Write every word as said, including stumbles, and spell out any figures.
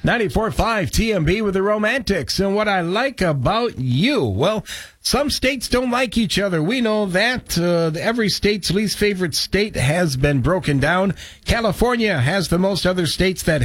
ninety-four point five T M B with the Romantics. And what I like about you, well, some states don't like each other. We know that. Uh, every state's least favorite state has been broken down. California has the most. Other states that